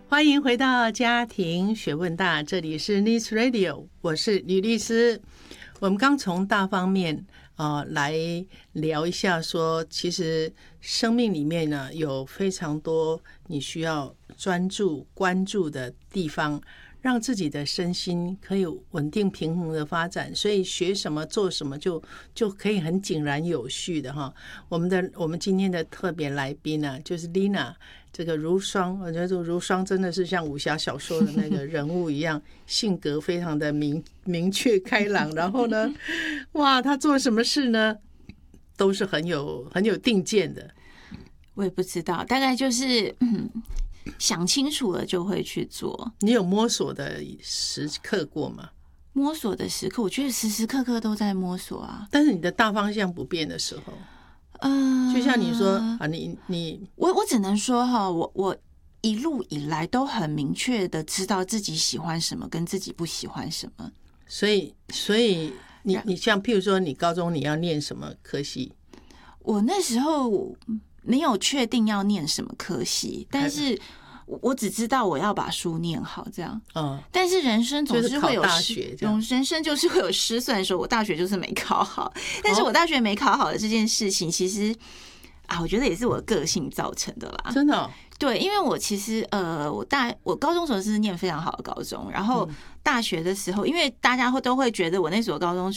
欢迎回到家庭学问大，这里是 Liz Radio， 我是吕律师。我们刚从大方面来聊一下说，其实生命里面呢有非常多你需要专注关注的地方，让自己的身心可以稳定平衡的发展，所以学什么做什么就可以很井然有序的哈。我们今天的特别来宾呢，就是 Lina 这个如霜，我觉得如霜真的是像武侠小说的那个人物一样，性格非常的明确开朗，然后呢，哇，他做什么事呢，都是很有定见的。 我也不知道，大概就是想清楚了就会去做。你有摸索的时刻过吗？ 摸索的时刻，我觉得时时刻刻都在摸索啊。 但是你的大方向不变的时候，就像你说啊， 我只能说哈，我一路以来都很明确的知道自己喜欢什么，跟自己不喜欢什么。 所以你像譬如说，你高中你要念什么科系？ 我那时候没有确定要念什么科系，但是我只知道我要把书念好，这样。但是人生总是会有大学， 人生就是会有失算的时候。我大学就是没考好，但是我大学没考好的这件事情，其实我觉得也是我的个性造成的啦。 真的对，因为我其实我高中时候是念非常好的高中，然后大学的时候，因为大家都会觉得我那所高中